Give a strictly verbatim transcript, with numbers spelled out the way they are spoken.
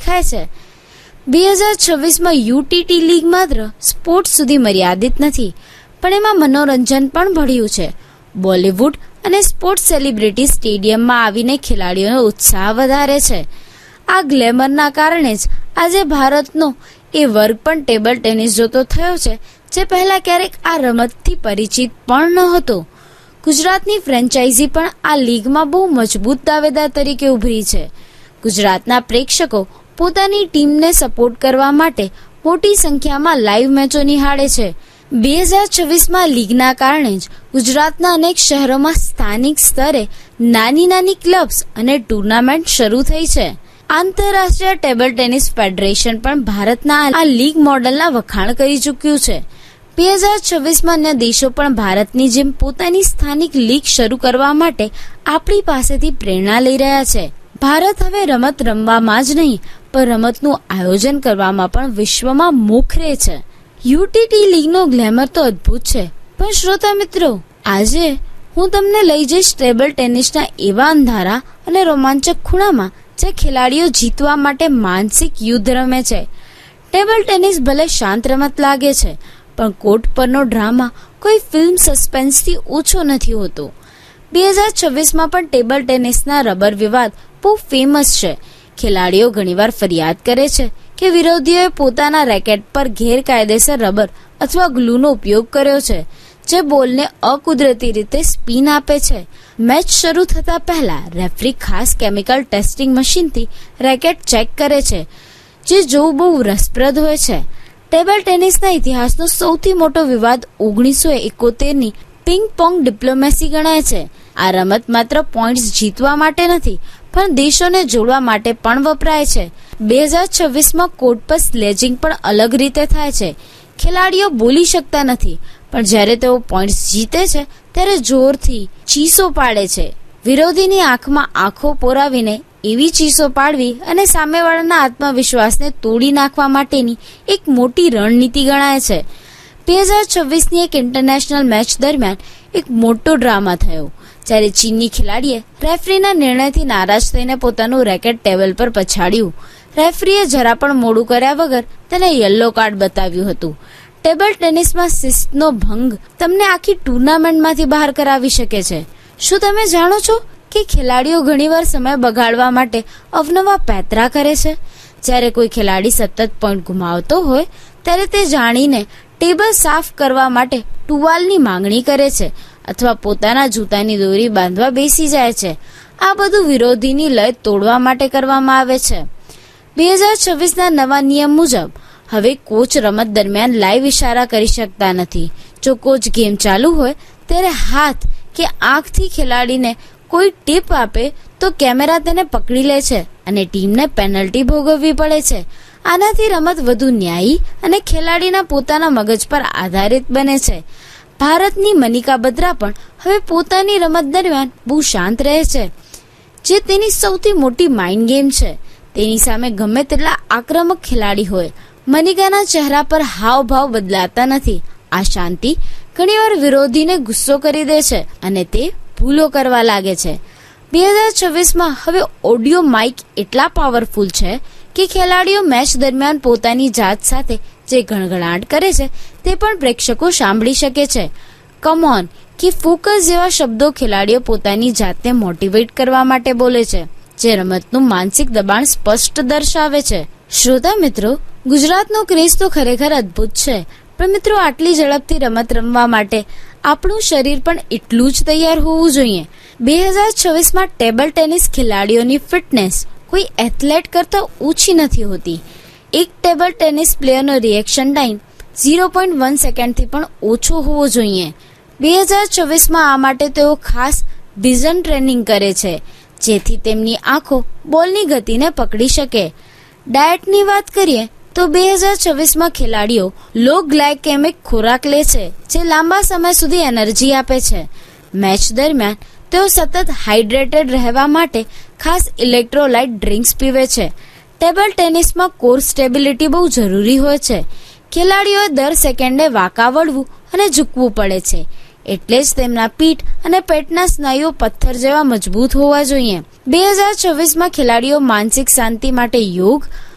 દેખાય છે. બે હજાર છવ્વીસમાં યુટીટી લીગ માત્ર સ્પોર્ટ્સ સુધી મર્યાદિત નથી, પણ એમાં મનોરંજન પણ ભળ્યું છે. બોલિવૂડ અને સ્પોર્ટ્સ સેલિબ્રિટી સ્ટેડિયમમાં આવીને ખેલાડીઓનો ઉત્સાહ વધારે છે. આ ગ્લેમરના કારણે જ આજે ભારતનો એ વર્ગ પણ ટેબલ ટેનિસ જોતો થયો છે, જે પહેલા ક્યારેક આ રમતથી પરિચિત પણ ન હતો. ગુજરાતની ફ્રેન્ચાઇઝી પણ આ લીગમાં બહુ મજબૂત દાવેદાર તરીકે ઉભરી છે. ગુજરાતના પ્રેક્ષકો પોતાની ટીમને સપોર્ટ કરવા માટે મોટી સંખ્યામાં લાઈવ મેચો નિહાળે છે. બે હજાર છવ્વીસમાં લીગના કારણે જ ગુજરાતના અનેક શહેરોમાં સ્થાનિક સ્તરે નાની નાની ક્લબ્સ અને ટુર્નામેન્ટ શરૂ થઈ છે. આંતરરાષ્ટ્રીય ટેબલ ટેનિસ ફેડરેશન પણ ભારતના આ લીગ મોડલના વખાણ કરી ચૂક્યું છે. બે હજાર છવ્વીસમાં અન્ય દેશો પણ ભારતની જેમ પોતાની સ્થાનિક લીગ શરૂ કરવા માટે આપણી પાસેથી પ્રેરણા લઈ રહ્યા છે. ભારત હવે રમત રમવામાં જ નહીં, પણ રમતનું આયોજન કરવામાં પણ વિશ્વમાં મોખરે છે. યુટીટી લીગનો ગ્લેમર તો અદ્ભુત છે, પણ શ્રોતા મિત્રો, આજે હું તમને લઈ જઈશ ટેબલ ટેનિસના એવા અંધારા અને રોમાંચક ખૂણામાં જે ખેલાડીઓ જીતવા માટે માનસિક યુદ્ધ રમે છે. ટેબલ ટેનિસ ભલે શાંત રમત લાગે છે, પણ કોર્ટ પરનો ડ્રામા કોઈ ફિલ્મ સસ્પેન્સથી ઓછો નથી હોતો. બે હજાર છવ્વીસમાં પણ ટેબલ ટેનિસના રબર વિવાદ બહુ ફેમસ છે. ખેલાડીઓ ઘણીવાર ફરિયાદ કરે છે કે વિરોધીઓએ પોતાના રેકેટ પર ગેરકાયદેસર રબર અથવા ગ્લુનો ઉપયોગ કર્યો છે, જે બોલને અકુદરતી રીતે સ્પિન આપે છે. મેચ શરૂ થતા પહેલા રેફરી ખાસ કેમિકલ ટેસ્ટિંગ મશીનથી રેકેટ ચેક કરે છે, જે જોવું બહુ રસપ્રદ હોય છે. ટેબલ ટેનિસના ઇતિહાસનો સૌથી મોટો વિવાદ ઓગણીસો એકોતેરની પિંગ પોંગ ડિપ્લોમેસી ગણાય છે. આ રમત માત્ર પોઈન્ટ્સ જીતવા માટે નથી, પણ દેશોને જોડવા માટે પણ વપરાય છે. બે હજાર છવ્વીસમાં કોર્ટ પર સ્લેજિંગ પણ અલગ રીતે થાય છે. ખેલાડીઓ બોલી શકતા નથી, પણ જ્યારે તેઓ પોઈન્ટ્સ જીતે છે ત્યારે જોરથી ચીસો પાડે છે. વિરોધીની આંખમાં આંખો પોરાવીને એવી ચીસો પાડવી અને સામેવાળાના આત્મવિશ્વાસને તોડી નાખવા માટેની એક મોટી રણનીતિ ગણાય છે. બે હજાર છવ્વીસની એક ઇન્ટરનેશનલ મેચ દરમિયાન એક મોટો ડ્રામા થયો, જ્યારે ચીનની ખેલાડીએ રેફરીના નિર્ણયથી નારાજ થઈને પોતાનું રેકેટ ટેબલ પર પછાડ્યું. રેફરીએ જરા પણ મોડું કર્યા વગર તેને યલો કાર્ડ બતાવ્યું હતું. ટેબલ ટેનિસમાં શિસ્તનો ભંગ તમને આખી ટુર્નામેન્ટમાંથી બહાર કરાવી શકે છે. શું તમે જાણો છો કે ખેલાડીઓ ઘણીવાર સમય બગાડવા માટે અવનવા પેંતરા કરે છે? જ્યારે કોઈ ખેલાડી સતત પોઈન્ટ ગુમાવતો હોય ત્યારે તે જાણીને ટેબલ સાફ કરવા માટે ટુવાલની માંગણી કરે છે અથવા પોતાના જૂતાની દોરી બાંધવા બેસી જાય છે. આ બધું વિરોધીની લય તોડવા માટે કરવામાં આવે છે. બે હજાર છવ્વીસના નવા નિયમ મુજબ હવે કોચ રમત દરમિયાન લાઈવ ઇશારા કરી શકતા નથી. જો કોચ ગેમ ચાલુ હોય ત્યારે હાથ કે આંખથી ખેલાડીને કોઈ ટીપ આપે તો કેમેરા તેને પકડી લે છે અને ટીમને પેનલ્ટી ભોગવવી પડે છે. આનાથી રમત વધુ ન્યાયી અને ખેલાડીના પોતાના મગજ પર આધારિત બને છે. ભારતની મનિકા બત્રા પણ હવે પોતાની રમત દરમિયાન બહુ શાંત રહે છે, જે તેની સૌથી મોટી માઇન્ડ ગેમ છે. તેની સામે ગમે તેટલા આક્રમક ખેલાડી હોય, મનિકાના ચહેરા પર હાવભાવ બદલાતા નથી. આ શાંતિ ઘણીવાર વિરોધીને ગુસ્સો કરી દે છે અને તે ભૂલો કરવા લાગે છે. બે હજાર છવ્વીસમાં હવે ઓડિયો માઇક એટલા પાવરફુલ છે કે ખેલાડીઓ મેચ દરમિયાન પોતાની જાત સાથે જે ગણગણાટ કરે છે તે પણ પ્રેક્ષકો સાંભળી શકે છે. કમ ઓન કે ફોકસ જેવા શબ્દો ખેલાડીઓ પોતાની જાતને મોટિવેટ કરવા માટે બોલે છે, જે રમતનું માનસિક દબાણ સ્પષ્ટ દર્શાવે છે. શ્રોતા મિત્રો, ગુજરાતનો ક્રેઝ તો ખરેખર અદ્ભુત છે, પણ મિત્રો આટલી ઝડપથી રમત રમવા માટે આપણું શરીર પણ એટલું જ તૈયાર હોવું જોઈએ. બે હજાર છવ્વીસમાં ટેબલ ટેનિસ ખેલાડીઓની ફિટનેસ કોઈ એથ્લેટ કરતા ઓછી નથી હોતી. એક table tennis પ્લેયરનો reaction time zero point one સેકન્ડથી પણ ઓછો હોવો જોઈએ. બે હજાર છવ્વીસમાં આ માટે તેઓ ખાસ વિઝન ટ્રેનિંગ કરે છે, જેથી તેમની આંખો બોલની ગતિને પકડી શકે. ડાયટની વાત કરીએ તો બે હજાર છવ્વીસમાં ખેલાડીઓ લો ગ્લાયકેમિક ખોરાક લે છે, જે લાંબા સમય સુધી એનર્જી આપે છે. મેચ દરમિયાન તેઓ સતત હાઇડ્રેટેડ રહેવા માટે ખાસ ઇલેક્ટ્રોલાઇટ ડ્રિંક્સ પીવે છે. ટેબલ ટેનિસમાં કોર સ્ટેબિલિટી બહુ જરૂરી હોય છે. ખેલાડીઓએ દર સેકન્ડે વાંકા વળવું અને ઝૂકવું પડે છે, એટલે જ તેમના પીઠ અને પેટના સ્નાયુઓ પથ્થર જેવા મજબૂત હોવા જોઈએ. બે હજાર છવ્વીસમાં ખેલાડીઓ માનસિક શાંતિ માટે યોગ